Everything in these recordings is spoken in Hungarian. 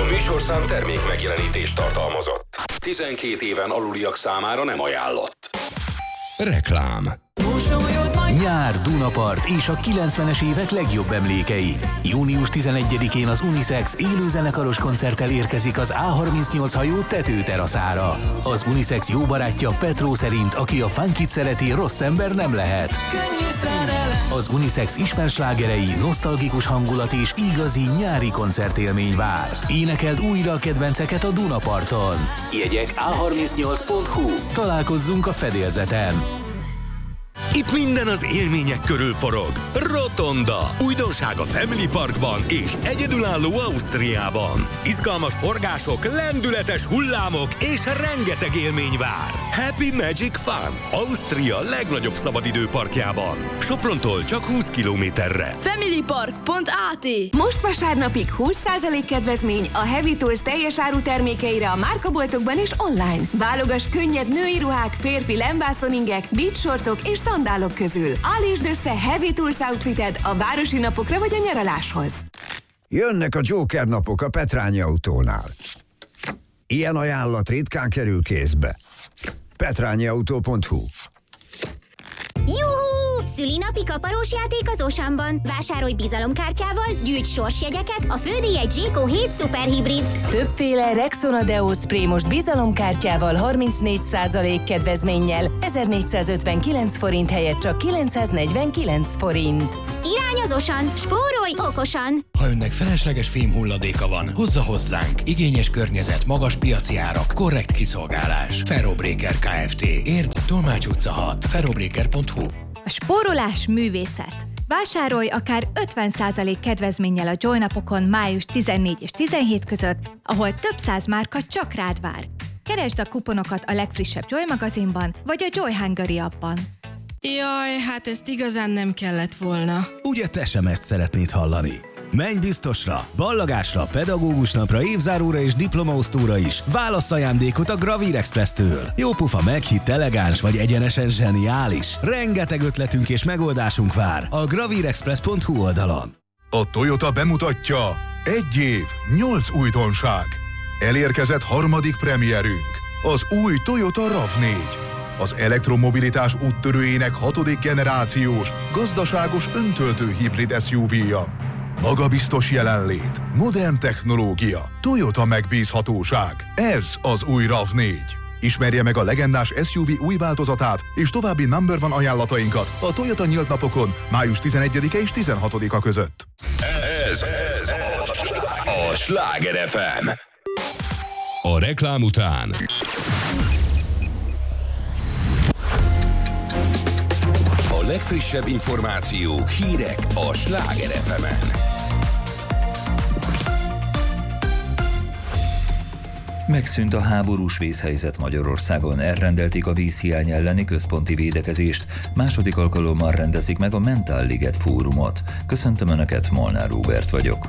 A műsorszám termék megjelenítést tartalmazott. 12 éven aluliak számára nem ajánlott. Reklám. Nyár, Dunapart és a 90-es évek legjobb emlékei. Június 11-én az Unisex élőzenekaros koncerttel érkezik az A38 hajó tetőteraszára. Az Unisex jó barátja Petró szerint, aki a funkit szereti, rossz ember nem lehet. Az Unisex ismerslágerei, nosztalgikus hangulat és igazi nyári koncertélmény vár. Énekeld újra a kedvenceket a Dunaparton. Jegyek a38.hu. Találkozzunk a fedélzeten. Itt minden az élmények körül forog. Rotonda. Újdonság a Family Parkban és egyedülálló Ausztriában. Izgalmas forgások, lendületes hullámok és rengeteg élmény vár. Happy Magic Fun. Ausztria legnagyobb szabadidőparkjában. Soprontól csak 20 kilométerre. Familypark.at. Most vasárnapig 20% kedvezmény a Heavy Tools teljes áru termékeire a márkaboltokban és online. Válogass könnyed női ruhák, férfi lemvászoningek, beachsortok és szandálok közül. Állítsd össze Heavy Tools outfited a városi napokra vagy a nyaraláshoz. Jönnek a Joker napok a Petrányi Autónál. Ilyen ajánlat ritkán kerül kézbe. petrányiautó.hu. Juhú! Szülinapi kaparós játék az Osamban. Vásárolj bizalomkártyával, gyűjts sorsjegyeket, a fődíj egy Zséko 7 szuperhibrid. Többféle Rexona Deo Spray most bizalomkártyával 34% kedvezménnyel 1459 forint helyett csak 949 forint. Irány az Osan, spórolj okosan! Ha önnek felesleges fémhulladéka van, hozza hozzánk. Igényes környezet, magas piaci árak, korrekt kiszolgálás. Ferrobreaker Kft. Érd, Tolmács utca 6. ferrobreaker.hu. A spórolás művészet. Vásárolj akár 50% kedvezménnyel a Joy napokon május 14 és 17 között, ahol több száz márka csak rád vár. Keresd a kuponokat a legfrissebb Joy magazinban, vagy a Joy Hungary appban. Jaj, hát ezt igazán nem kellett volna. Ugye te sem ezt szeretnéd hallani? Menj biztosra, ballagásra, pedagógus napra, évzáróra és diplomaosztóra is. Válasz ajándékot a Gravir Express-től. Jópofa, meghitt, elegáns vagy egyenesen zseniális. Rengeteg ötletünk és megoldásunk vár a gravirexpress.hu oldalon. A Toyota bemutatja 1 év, 8 újdonság. Elérkezett harmadik premierünk, az új Toyota RAV4. Az elektromobilitás úttörőjének 6. generációs, gazdaságos öntöltő hibrid SUV-ja. Magabiztos jelenlét, modern technológia, Toyota megbízhatóság. Ez az új RAV4. Ismerje meg a legendás SUV új változatát és további number one ajánlatainkat a Toyota nyílt napokon május 11-e és 16-a között. Ez a Sláger FM. A reklám után a legfrissebb információk, hírek a Sláger FM-en. Megszűnt a háborús vészhelyzet Magyarországon, elrendelték a vízhiány elleni központi védekezést, második alkalommal rendezik meg a Mentál Liget fórumot. Köszöntöm Önöket, Molnár Róbert vagyok.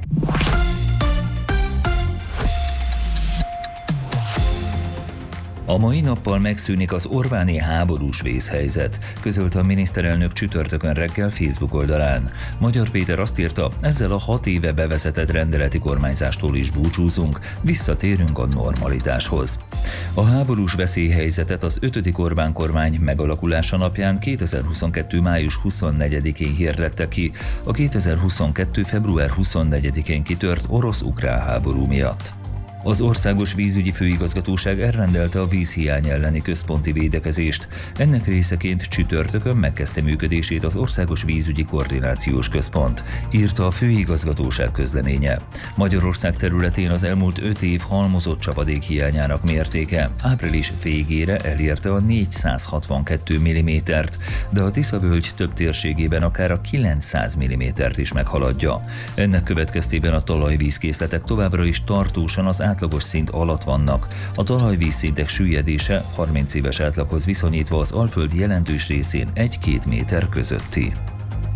A mai nappal megszűnik az Orbáni háborús vészhelyzet, közölte a miniszterelnök csütörtökön reggel Facebook oldalán. Magyar Péter azt írta, ezzel a 6 éve bevezetett rendeleti kormányzástól is búcsúzunk, visszatérünk a normalitáshoz. A háborús veszélyhelyzetet az 5. Orbán kormány megalakulása napján 2022. május 24-én hirdette ki, a 2022. február 24-én kitört orosz-ukrán háború miatt. Az Országos Vízügyi Főigazgatóság elrendelte a vízhiány elleni központi védekezést. Ennek részeként csütörtökön megkezdte működését az Országos Vízügyi Koordinációs Központ, írta a főigazgatóság közleménye. Magyarország területén az elmúlt 5 év halmozott csapadék hiányának mértéke április végére elérte a 462 mm-t, de a Tisza-völgy több térségében akár a 900 mm-t is meghaladja. Ennek következtében a talajvízkészletek továbbra is tartósan az átlagos szint alatt vannak. A talajvízszintek süllyedése 30 éves átlaghoz viszonyítva az Alföld jelentős részén 1-2 méter közötti.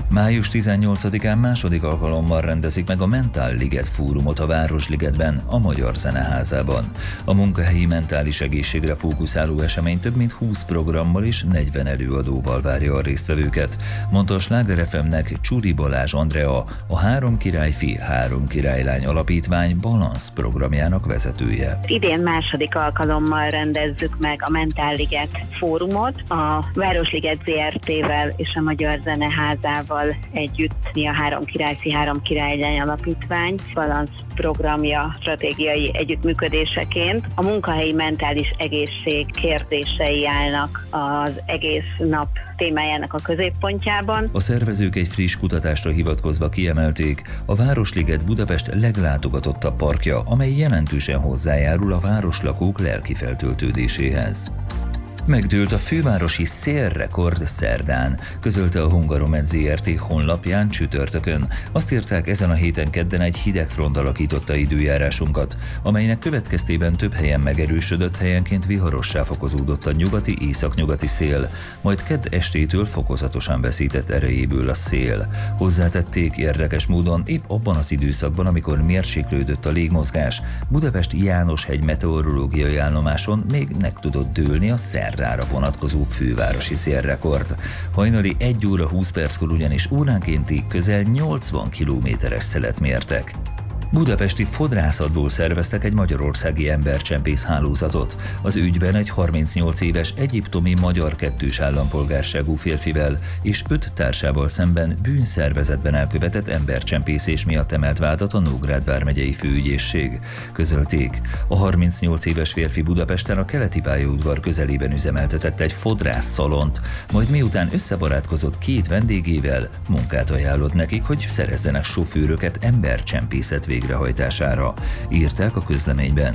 Május 18-án második alkalommal rendezik meg a Mentál Liget fórumot a Városligetben, a Magyar Zeneházában. A munkahelyi mentális egészségre fókuszáló esemény több mint 20 programmal és 40 előadóval várja a résztvevőket, mondta a Sláger FM-nek Csuri Balázs Andrea, a Három királyfi, Három királylány alapítvány Balansz programjának vezetője. Idén második alkalommal rendezzük meg a Mentál Liget fórumot a Városliget ZRT-vel és a Magyar Zeneházával együtt. Mi a Három királyfi, Három királylány alapítvány Balansz programja stratégiai együttműködéseként. A munkahelyi mentális egészség kérdései állnak az egész nap témájának a középpontjában. A szervezők egy friss kutatásra hivatkozva kiemelték, a Városliget Budapest leglátogatottabb parkja, amely jelentősen hozzájárul a városlakók lelki feltöltődéséhez. Megdőlt a fővárosi szélrekord szerdán, közölte a Hungaromed ZRT honlapján csütörtökön. Azt írták, ezen a héten kedden egy hideg front alakította időjárásunkat, amelynek következtében több helyen megerősödött, helyenként viharossá fokozódott a nyugati-északnyugati szél, majd kedd estétől fokozatosan veszített erejéből a szél. Hozzátették, érdekes módon épp abban az időszakban, amikor mérséklődött a légmozgás, Budapest János-hegy meteorológiai állomáson még meg tudott dőlni a szerdára vonatkozó fővárosi szélrekord. Hajnali 1 óra 20 perckor ugyanis óránkénti közel 80 kilométeres szelet mértek. Budapesti fodrászatból szerveztek egy magyarországi embercsempész hálózatot. Az ügyben egy 38 éves egyiptomi magyar kettős állampolgárságú férfivel és 5 társával szemben bűnszervezetben elkövetett embercsempészés miatt emelt vádat a Nógrád vármegyei főügyészség. Közölték, a 38 éves férfi Budapesten a Keleti pályaudvar közelében üzemeltetett egy fodrászszalont, majd miután összebarátkozott 2 vendégével, munkát ajánlott nekik, hogy szerezzenek sofőröket embercsempészet végrehajtására, írták a közleményben.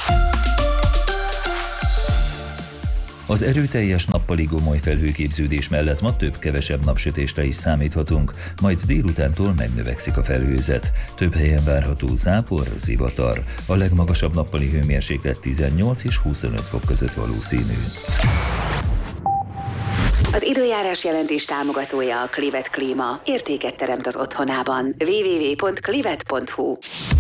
Az erőteljes nappali gomoly felhőképződés mellett ma több-kevesebb napsütésre is számíthatunk, majd délutántól megnövekszik a felhőzet. Több helyen várható zápor, zivatar. A legmagasabb nappali hőmérséklet 18 és 25 fok között valószínű. Az időjárás jelentés támogatója a Clivet Klíma. Értéket teremt az otthonában. www.clivet.hu.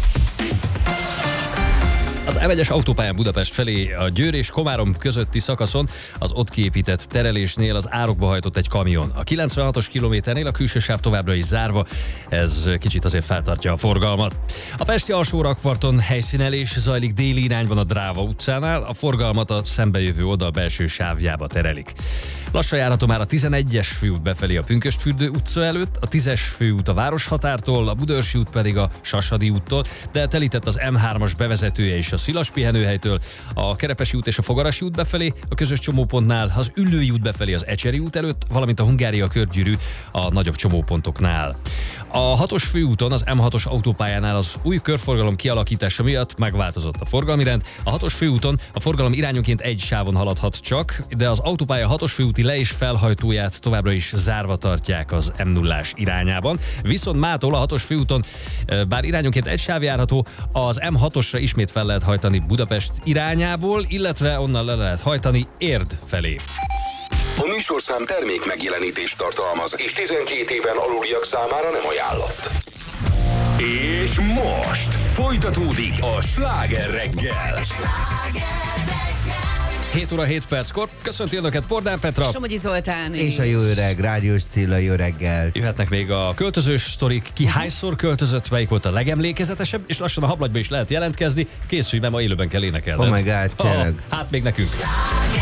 Az M1-es autópályán Budapest felé a Győr és Komárom közötti szakaszon az ott kiépített terelésnél az árokba hajtott egy kamion. A 96-os kilométernél a külső sáv továbbra is zárva, ez kicsit azért feltartja a forgalmat. A pesti alsó rakparton helyszínelés zajlik déli irányban a Dráva utcánál, a forgalmat a szembejövő oldal belső sávjába terelik. Lassan járható már a 11-es főút befelé a Pünkösdfürdő utca előtt, a 10-es főút a Városhatártól, a Budaörsi út pedig a Sasadi úttól, de telített az M3-as bevezetője is a Szilas pihenőhelytől, a Kerepesi út és a Fogarasi út befelé, a közös csomópontnál, az Üllői út befelé az Ecseri út előtt, valamint a Hungária körgyűrű a nagyobb csomópontoknál. A 6-os főúton, az M6-os autópályánál az új körforgalom kialakítása miatt megváltozott a forgalmi rend. A 6-os főúton a forgalom irányonként egy sávon haladhat csak, de az autópálya 6-os főúti le- és felhajtóját továbbra is zárva tartják az M0-ás irányában. Viszont mától a 6-os főúton, bár irányonként egy sáv járható, az M6-osra ismét fel lehet hajtani Budapest irányából, illetve onnan le lehet hajtani Érd felé. A műsorszám termék megjelenítést tartalmaz, és 12 éven aluliak számára nem ajánlott. És most folytatódik a Sláger reggel. 7 óra 7 perckor. Köszönti önöket Pordán Petra. Somogyi Zoltán. És a jó öreg, Rádiós Cilla, jó reggelt. Jöhetnek még a költözős sztorik. Ki hányszor költözött, melyik volt a legemlékezetesebb, és lassan a hablagyba is lehet jelentkezni. Készülj, mert ma élőben kell énekelned. Oh my God, tényleg. Hát még nekünk.